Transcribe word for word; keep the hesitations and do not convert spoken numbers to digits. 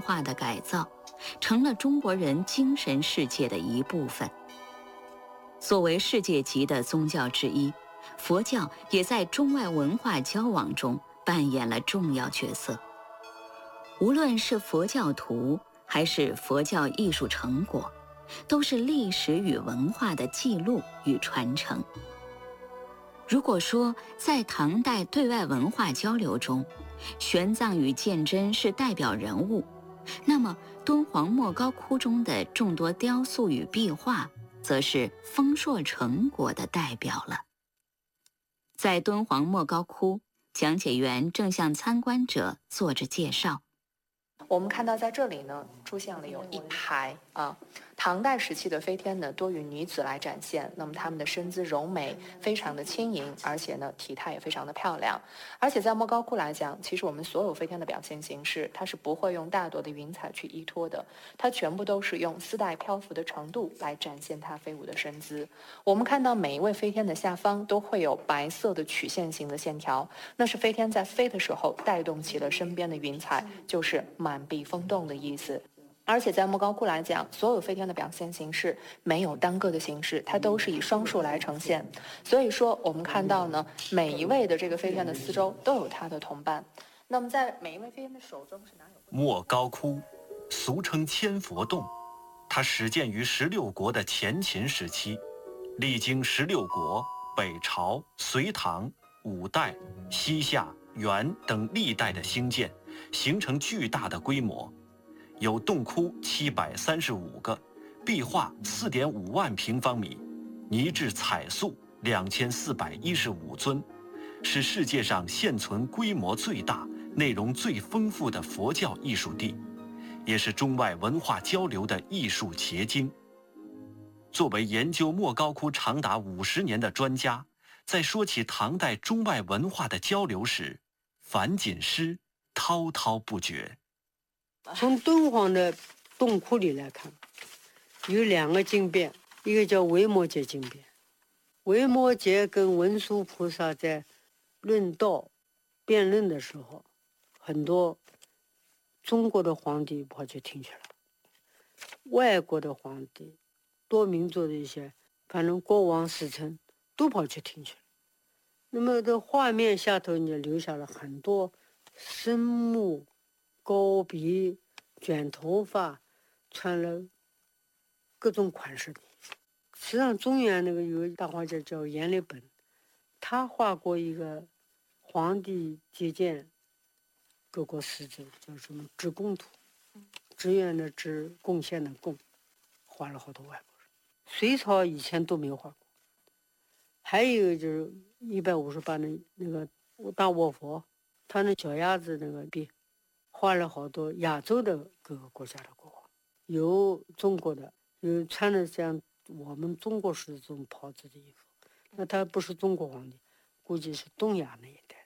化的改造，成了中国人精神世界的一部分。作为世界级的宗教之一，佛教也在中外文化交往中扮演了重要角色。无论是佛教徒还是佛教艺术成果，都是历史与文化的记录与传承。如果说在唐代对外文化交流中，玄奘与鉴真是代表人物，那么敦煌莫高窟中的众多雕塑与壁画，则是丰硕成果的代表了。在敦煌莫高窟，讲解员正向参观者做着介绍。 我们看到在这里呢，出现了有一排啊，唐代时期的飞天呢，多与女子来展现。那么她们的身姿柔美，非常的轻盈，而且呢，体态也非常的漂亮。而且在莫高窟来讲，其实我们所有飞天的表现形式，它是不会用大朵的云彩去依托的，它全部都是用丝带漂浮的程度来展现它飞舞的身姿。我们看到每一位飞天的下方都会有白色的曲线型的线条，那是飞天在飞的时候带动起了身边的云彩，就是满壁风动的意思。而且在莫高窟来讲，所有飞天的表现形式没有单个的形式，它都是以双数来呈现。所以说我们看到呢，每一位的这个飞天的四周都有它的同伴。那么在每一位飞天的手中是哪有？ 莫高窟俗称千佛洞，它始建于十六国的前秦时期，历经十六国、北朝、隋唐、五代、西夏、元等历代的兴建，形成巨大的规模。有洞窟七百三十五个，壁画四点五万平方米，泥质彩塑两千四百一十五尊，是世界上现存规模最大、内容最丰富的佛教艺术地，也是中外文化交流的艺术结晶。作为研究莫高窟长达五十年的专家，在说起唐代中外文化的交流时，樊锦诗滔滔不绝。 从敦煌的洞窟里来看，有两个经变，一个叫维摩诘经变。维摩诘跟文殊菩萨在论道辩论的时候，很多中国的皇帝跑去听去了，外国的皇帝、多民族的一些，反正国王使臣都跑去听去了。那么这画面下头也留下了很多深目、高鼻、卷头发，穿了各种款式的。实际上中原那个有个大画家叫阎立本，他画过一个皇帝接见各国使者，叫什么致贡图，志愿的志，贡献的贡，画了好多外国人。隋朝以前都没画过。还有一个就是一百五十八的那个大卧佛，他那脚丫子那个壁画了好多亚洲的各个国家的国王，有中国的，有穿的像我们中国式这种袍子的衣服，那他不是中国皇帝，估计是东亚那一带。